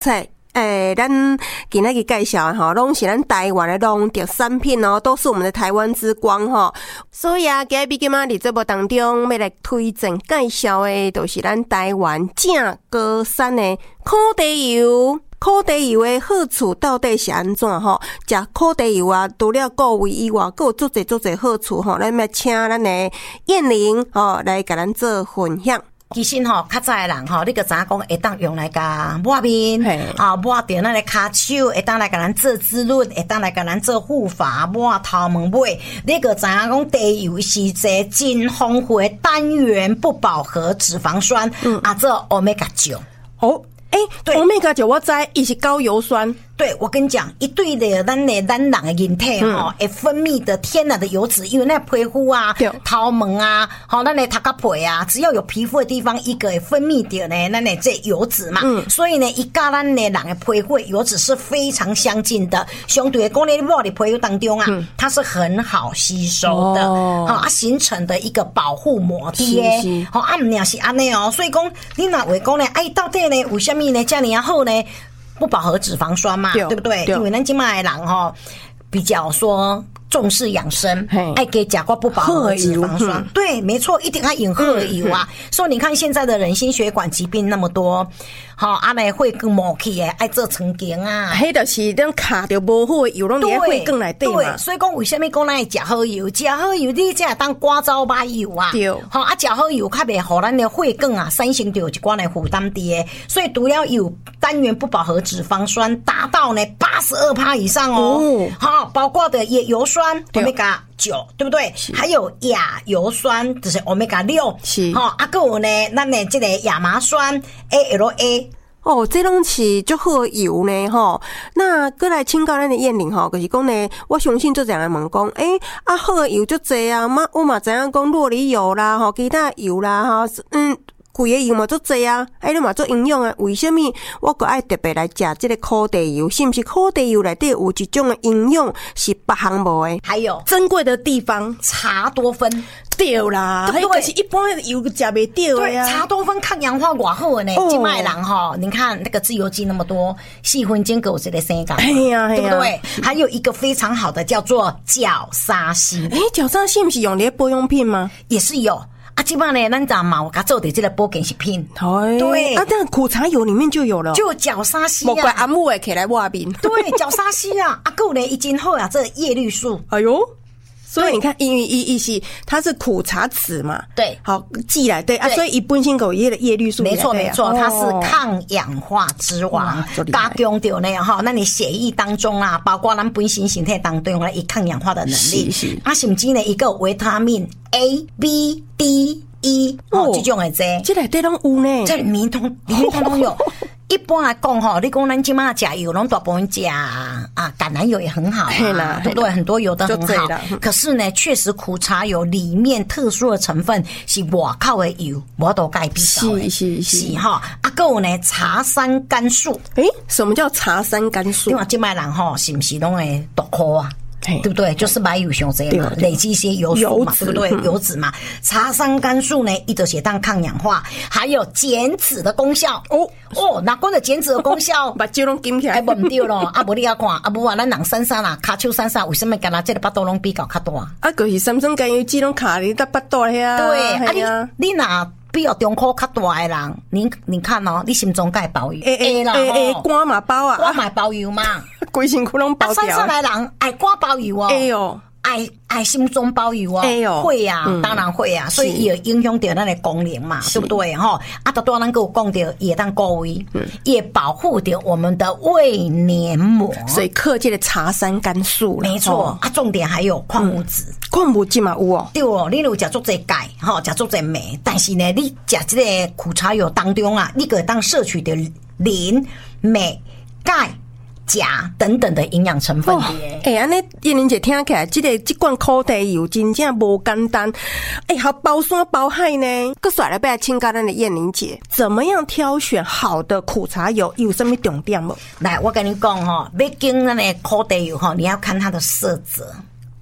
菜。咱今仔日介绍的拢是咱台湾的农特产品哦，都是我们的台湾之光吼。所以啊，今日伫节目当中要来推荐介绍的，就是咱台湾正高山的烤地油。烤地油的好处到底是安怎吼？食烤地油啊，除了各位以外，还有足侪好处吼。咱要请咱的燕玲来甲咱做分享。 其实吼，较早的人吼，你个知影讲会当用来甲抹面，抹掉咱的骹手，会当来甲咱做滋润，会当来甲咱做护发，抹头毛尾。你个知影讲地油是一个真丰富的单元不饱和脂肪酸，这Omega 9。 对，Omega 9我知，伊是高油酸。 对，我跟你讲，一对的咱人的人体会分泌的天然的油脂，因为那皮肤啊、头毛啊、咱的头壳皮啊，只要有皮肤的地方，一个会分泌掉呢，咱的这油脂嘛。所以呢，一甲咱的人的皮肤油脂是非常相近的，相对的讲咧，抹伫皮肤当中啊，它是很好吸收的，形成的一个保护膜贴。唔也是安尼哦，所以讲你若会讲呢，到底呢，为什么呢，这样好呢？不饱和脂肪酸嘛，对不对？因为咱现在的人比较说重视养生，爱给加过不饱和脂肪酸。对，没错，一定要用荷尔油啊。所以你看现在的人心血管疾病那么多，会更冒起诶，爱做曾经啊， 迄就是咱卡着无好的油，拢伫血管内底嘛。 对，所以讲为什么讲咱食好油？食好油你才当刮糟把油啊。对，食好油较袂互咱的血管啊产生着一寡的负担伫诶。所以除了有单元不饱和脂肪酸达到呢82%以上哦，包括的也油酸。Omega 9，对不对？还有亚油酸，就是 Omega 6，是还有呢，咱的这个亚麻酸 ALA。 这拢是足好油呢吼。那过来请教咱的燕玲吼，就是讲呢，我相信做这样的问讲，好油足济啊，我嘛知影讲酪梨油啦，其他油啦，贵的油嘛足济啊，你嘛足营养啊。为什么我个爱特别来食这个烤地油？是不是烤地油内底有一种的营养是别项无的？ 还有珍贵的地方， 茶多酚。 对啦，对不对？是一般的油食袂到的呀。 茶多酚抗氧化偌好的呢，现在人你看那个自由基那么多，细分间有这个生感，对不对？还有一个非常好的叫做角鲨烯。 角鲨烯不是用来保养品吗？ 也是有。基本上呢，咱咱嘛有甲做的这个保健食品， 对但苦茶油里面就有了， 就角鲨烯啊， 莫怪阿母会起来抹面， 对，角鲨烯啊，够呢，已经好啊，这叶绿素， 哎呦。所以你看，因为是它是苦茶籽嘛， 对， 好寄来对啊，所以一本身有叶绿素， 没错，它是抗氧化之王，加强掉呢那你血液当中啊，包括咱本身身体当中有抗氧化的能力，甚至呢一个维他命 A、B、D、E 这种的这内底拢有呢， 这里面通有。一般来讲你讲咱今嘛食油，拢大部分食橄榄油也很好对不对？很多油都很好。可是呢，确实苦茶油里面特殊的成分是外口的油，我都改比较的。是哈。还有呢，茶山苷素。 什么叫茶山苷素？ 因为今麦人是不是拢会毒苦啊？对不对？就是买油上这嘛，累积一些油素嘛，对不对？油脂嘛，茶山苷素呢，一直写当抗氧化，还有减脂的功效。哪关的减脂的功效？ 把酒拢金起来， 不对咯。无你要看，无咱人身上啦，骹手身上为什么敢若这个巴肚拢比较较大？ 就是三酸甘油酯拢卡伫搭巴肚遐。 对，你若比较中科较大的人，你看你心中该包油啦， 肝嘛包啊， 肝嘛包油嘛， 规身躯拢包掉。 山上来人爱肝包油爱心中包油会啊，当然会啊，所以也影响到咱的功能嘛，对不对都多咱给我讲到也当高危，也保护到我们的胃黏膜， 所以克这个茶山苷素， 没错重点还有矿物质， 矿物质嘛有对你有吃足济钙吃足济镁，但是呢，你吃这个苦茶油当中你可以当摄取的磷、镁、钙、钾等等的营养成分安尼燕玲姐听起来这罐烤地油真正无简单还包山包海呢。搁甩来要请教咱的燕玲姐，怎么样挑选好的苦茶油有什么重点无？ 来，我跟你讲要经咱的烤地油你要看它的色泽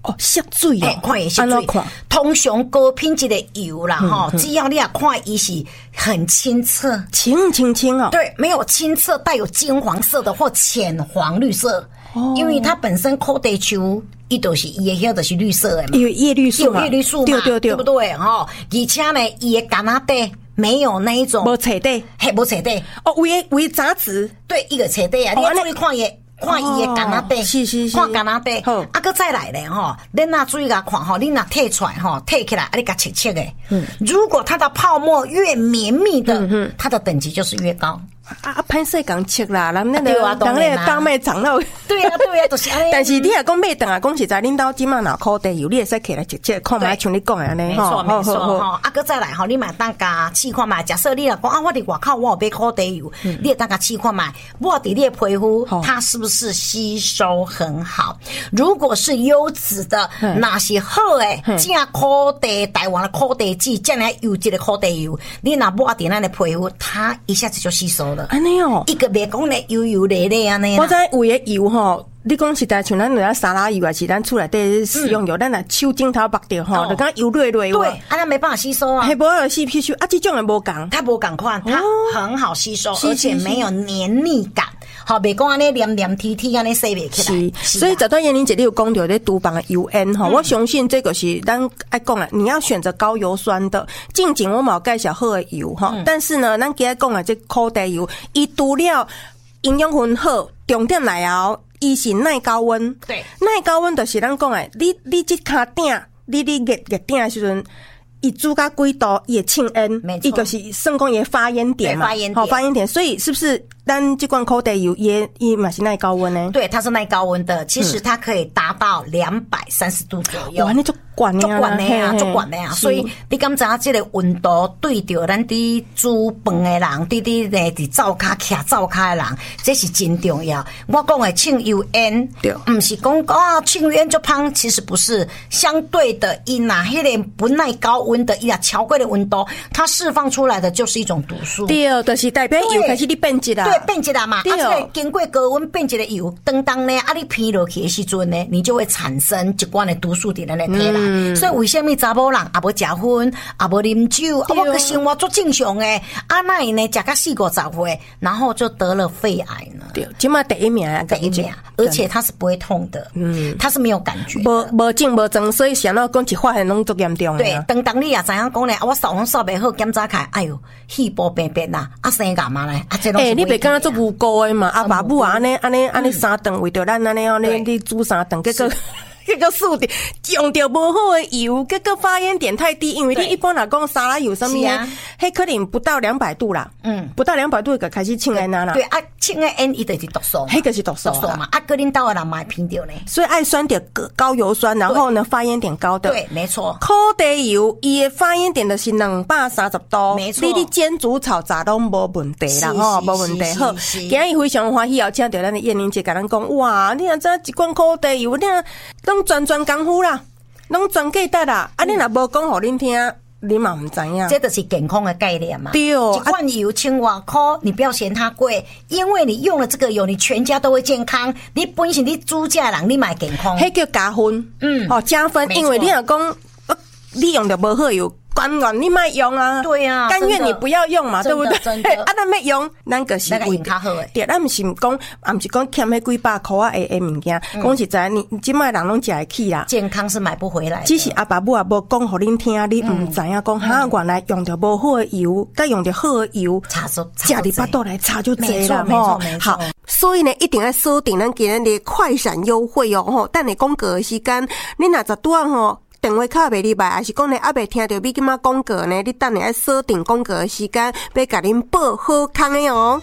哦，吸水哦， 看也吸水。通常高品质的油啦，只要你也看伊是很清澈， 清哦， 对，没有清澈带有金黄色的或浅黄绿色，因为它本身苦地树。伊就是伊的迄就是绿色的嘛， 有叶绿素嘛， 对不对？而且呢，伊的橄榄底没有那一种无彩底， 无彩底哦，为杂质， 对，一个彩底啊，你要注意看伊的橄榄底， 是， 看橄榄底，搁再来咧你若注意甲看你若摕出来摕起来，你甲切切的，如果它的泡沫越绵密的，它的等级就是越高。 歹势讲切啦，人那个大麦长到， 对啊，就是安尼。 但是你若讲买顿啊，讲实在，恁兜即马若苦地油，你会使起来切切，看卖像你讲的安尼， 没错搁再来你嘛当甲试看卖。假设你若讲我伫外口我有买苦地油，你也当甲试看卖，我伫你的皮肤它是不是吸收很好？如果是优质的，那是好诶，正苦地台湾的苦地籽，这样优质的苦地油，你若抹伫咱的皮肤，它一下子就吸收了。 安尼哦， 一个别讲咧油咧安尼。 我知有的油你讲实在像咱那沙拉油啊，是咱厝内底食用油，咱若手指头绑着就敢油累。 对，那没办法吸收啊， 还无法吸收啊，这种也无共， 它无共款，它很好吸收，而且没有黏腻感。别讲安尼黏黏贴贴安尼洗袂起来。 所以这段燕玲姐你有讲到咧厨房的油烟我相信这个是咱爱讲的，你要选择高油酸的。近景我冇介绍好的油但是呢，咱今日讲的这苦地油，伊除了营养分好，重点来后，伊是耐高温。 对， 耐高温就是咱讲的，你这卡顶，你热顶的时阵。伊煮到几度也庆恩，一个是算讲也发烟点嘛，发烟点，所以是不是咱这罐苦地油也嘛是耐高温呢？ 对，它是耐高温的，其实它可以达到230度左右。 哇，那就管的呀，所以你敢知影这个温度对着咱伫煮饭的人，伫灶骹徛灶骹的人，这是真重要。我讲的庆油烟，对，不是讲庆油烟就芳，其实不是，相对的，伊那迄个不耐高温的，伊超过的温度，它释放出来的就是一种毒素。 对，就是代表油开始你变质啦。 对，变质啦嘛。这个经过高温变质的油，当呢，你偏落去的时阵呢，你就会产生一罐的毒素在咱的体内。所以为什么查某人也无食薰，也无啉酒，我个生活做正常的，那呢食到40-50岁，然后就得了肺癌呢？ 对，起码第一名， 而且它是不会痛的，它是没有感觉， 无症无症，所以想到讲一发现拢足严重的。 对，当你也知影讲咧，我扫袂好，检查开，哎哟，细胞病变啦，生癌嘛咧，这拢是你别敢做无辜的嘛，爸母啊，安尼三顿为着咱安尼你煮三顿，结果数点用到无好的油，结果发烟点太低，因为你一般来讲沙拉油上面，迄可能不到200度啦，不到200度就开始庆烟啦。 对啊，庆烟伊就是毒素， 迄个是毒素嘛。哥恁兜的人嘛偏着呢， 所以爱酸点高油酸，然后呢发烟点高的， 对，没错。 苦地油伊的发烟点的是230度， 没错。 你煎煮炒炸都无问题啦，无问题。好，今日非常欢喜要请到咱的燕玲姐，甲咱讲，哇，你若知一罐苦地油，你拢专功夫啦，拢专记得啦。你若无讲互恁听，你嘛唔知影。 这就是健康的概念嘛。 对， 一罐油1万块，你不要嫌它贵，因为你用了这个油，你全家都会健康。你本身你煮食人，你买健康， 迄叫加分。加分，因为你若讲你用着无好油。甘愿你莫用啊， 对啊， 甘愿你不要用嘛，对不对？ 真的， 咱莫用，咱个是为较好诶。 对，咱毋是讲，也毋是讲欠迄几百箍啊诶物件，讲实在，你即摆人拢食会起啦。 健康是买不回来的。 只是阿爸母也无讲互恁听，你毋知影讲原来用着无好诶油，甲用着好诶油，食伫巴肚来差就济啦吼。 好，所以呢，一定要锁定咱今日的快闪优惠哦吼。等你广告的时间，你若十拄吼。电话卡袂入来，还是讲呢还袂听到美金仔广告呢？你等下要锁定广告的时间，要甲恁报好康的哦。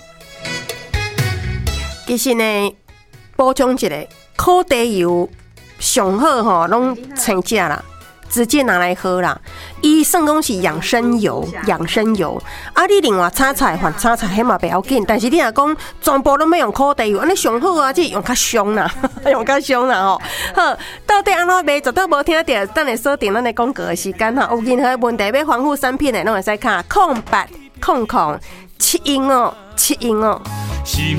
其实呢，补充一个苦地油上好吼，拢成只啦。直接拿来喝啦，伊算讲是养生油，啊，你另外炒菜换炒菜，迄嘛袂要紧。但是你若讲全部拢要用苦地油，安尼上好啊，即用较凶啦，用较凶啦吼。好，到底安怎卖？绝对无听到，等下锁定咱的广告的时间哈。有任何问题要防护产品的，拢会使卡080071哦。